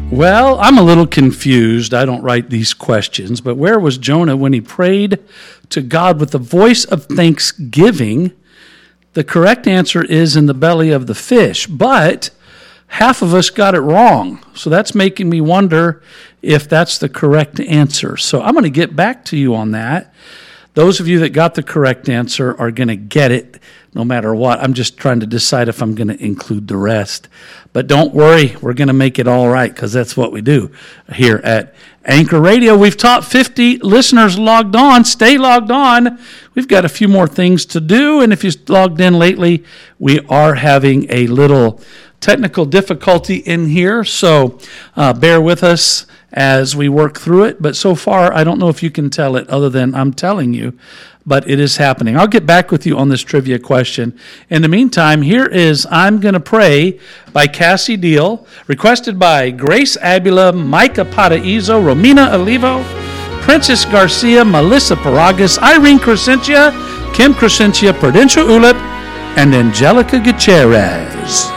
Well, I'm a little confused. I don't write these questions, but where was Jonah when he prayed to God with the voice of thanksgiving? The correct answer is in the belly of the fish, but half of us got it wrong. So that's making me wonder if that's the correct answer. So I'm going to get back to you on that. Those of you that got the correct answer are going to get it no matter what. I'm just trying to decide if I'm going to include the rest. But don't worry, we're going to make it all right because that's what we do here at Anchor Radio. We've taught 50 listeners logged on. Stay logged on. We've got a few more things to do. And if you logged in lately, we are having a little technical difficulty in here. So bear with us as we work through it. But so far, I don't know if you can tell it other than I'm telling you, but it is happening. I'll get back with you on this trivia question. In the meantime, here is I'm Gonna Pray by Cassie Deal, requested by Grace Abula, Micah Padaizo, Romina Olivo, Princess Garcia, Melissa Paragas, Irene Crescentia, Kim Crescentia, Prudentia Ulip, and Angelica Gutierrez.